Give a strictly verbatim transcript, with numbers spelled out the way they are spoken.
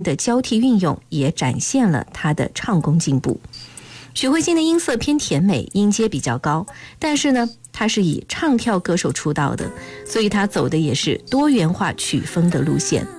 的交替运用也展现了她的唱功进步。许慧欣的音色偏甜美，音阶比较高，但是呢，她是以唱跳歌手出道的，所以她走的也是多元化曲风的路线。